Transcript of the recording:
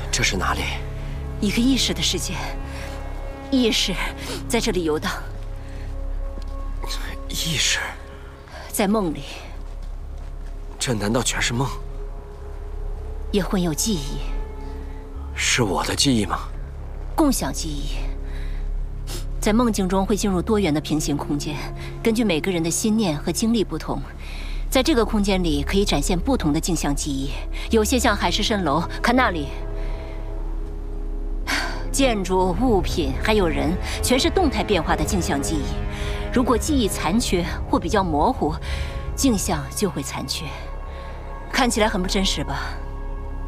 这是哪里？ 一个意识的世界，意识在这里游荡。 意识， 在梦里。 这难道全是梦？ 也混有记忆。 是我的记忆吗？ 共享记忆。在梦境中会进入多元的平行空间，根据每个人的心念和经历不同，在这个空间里可以展现不同的镜像记忆。有些像海市蜃楼，看那里。 建筑、物品还有人，全是动态变化的镜像记忆。如果记忆残缺或比较模糊，镜像就会残缺，看起来很不真实吧？